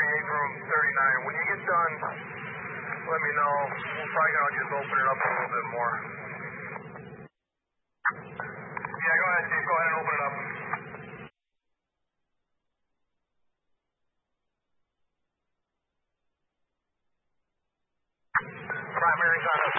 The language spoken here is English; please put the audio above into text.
from 39. When you get done, let me know. We'll probably gonna just open it up a little bit more. Yeah, go ahead, Steve. Go ahead and open it up. Primary's on the